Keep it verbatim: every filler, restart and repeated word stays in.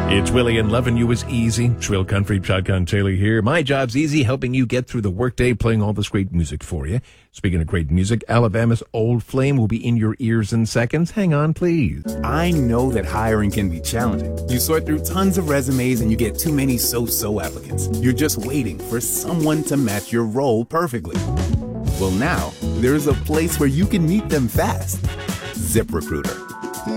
It's Willie and loving you is easy. Shrill Country, Shotgun Taylor here. My job's easy, helping you get through the workday, playing all this great music for you. Speaking of great music, Alabama's Old Flame will be in your ears in seconds. Hang on, please. I know that hiring can be challenging. You sort through tons of resumes and you get too many so-so applicants. You're just waiting for someone to match your role perfectly. Well, now, there's a place where you can meet them fast. ZipRecruiter.